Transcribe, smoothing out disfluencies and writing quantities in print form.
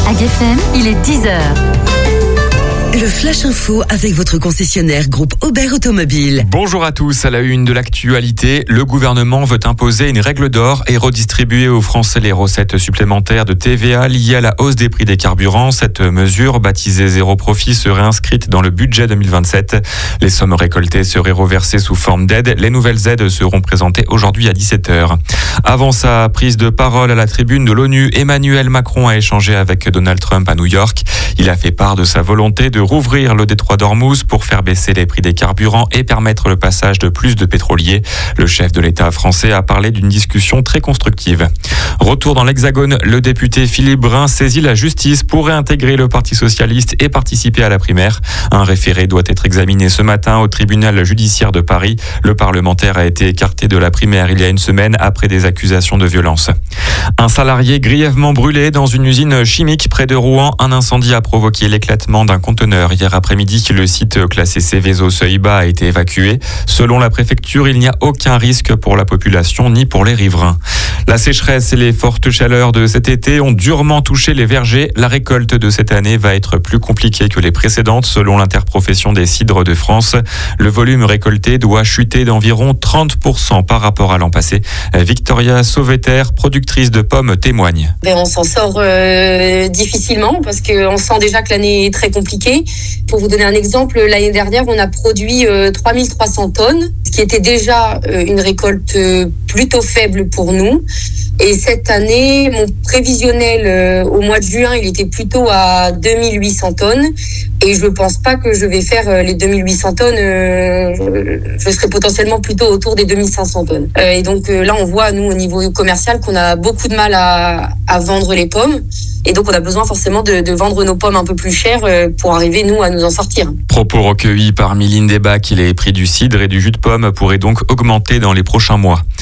Ag FM, il est 10h. Le Flash Info avec votre concessionnaire groupe Aubert Automobile. Bonjour à tous, à la une de l'actualité, le gouvernement veut imposer une règle d'or et redistribuer aux Français les recettes supplémentaires de TVA liées à la hausse des prix des carburants. Cette mesure, baptisée zéro profit, serait inscrite dans le budget 2027. Les sommes récoltées seraient reversées sous forme d'aide. Les nouvelles aides seront présentées aujourd'hui à 17h. Avant sa prise de parole à la tribune de l'ONU, Emmanuel Macron a échangé avec Donald Trump à New York. Il a fait part de sa volonté de rouvrir le détroit d'Ormuz pour faire baisser les prix des carburants et permettre le passage de plus de pétroliers. Le chef de l'État français a parlé d'une discussion très constructive. Retour dans l'Hexagone, le député Philippe Brun saisit la justice pour réintégrer le Parti socialiste et participer à la primaire. Un référé doit être examiné ce matin au tribunal judiciaire de Paris. Le parlementaire a été écarté de la primaire il y a une semaine après des accusations de violence. Un salarié grièvement brûlé dans une usine chimique près de Rouen. Un incendie a provoqué l'éclatement d'un conteneur. Hier après-midi, le site classé Céveso Seuil Bas a été évacué. Selon la préfecture, il n'y a aucun risque pour la population ni pour les riverains. La sécheresse et les fortes chaleurs de cet été ont durement touché les vergers. La récolte de cette année va être plus compliquée que les précédentes, selon l'interprofession des cidres de France. Le volume récolté doit chuter d'environ 30% par rapport à l'an passé. Victoria Sauveter, productrice de pommes, témoigne. On s'en sort difficilement parce qu'on sent déjà que l'année est très compliquée. Pour vous donner un exemple, l'année dernière, on a produit 3300 tonnes, ce qui était déjà une récolte plutôt faible pour nous. Et cette année, mon prévisionnel au mois de juin, il était plutôt à 2800 tonnes. Et je ne pense pas que je vais faire les 2800 tonnes. Je serai potentiellement plutôt autour des 2500 tonnes. Et donc là, on voit, nous, au niveau commercial, qu'on a beaucoup de mal à vendre les pommes. Et donc, on a besoin forcément de vendre nos pommes un peu plus chères pour arriver, nous, à nous en sortir. Propos recueillis par Mylène Desbacs, les prix du cidre et du jus de pomme pourraient donc augmenter dans les prochains mois.